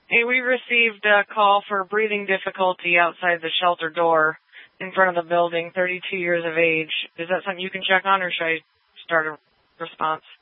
Hey, we received a call for breathing difficulty outside the shelter door in front of the building, 32 years of age. Is that something you can check on, or should I start a response?